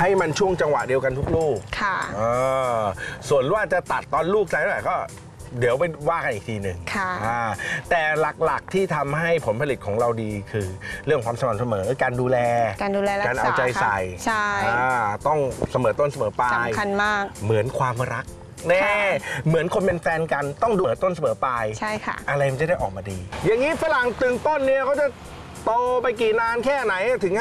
ให้มันช่วงจังหวะเดียวกันทุกลูกค่ะส่วนว่าจะตัดตอนลูกใจเท่าไหร่ก็เดี๋ยวไปว่ากันอีกทีหนึ่งแต่หลักๆที่ทำให้ผลผลิตของเราดีคือเรื่องความสม่ำเสมอการดูแลการเอาใจใส่ใช่ต้องเสมอต้นเสมอปลายสำคัญมากเหมือนความรักแน่เหมือนคนเป็นแฟนกันต้องดูต้นเสมอปลายใช่ค่ะอะไรมันจะได้ออกมาดีอย่างนี้ฝรั่งตึงต้นเนี่ยเขาจะโตไปกี่นานแค่ไหนถึง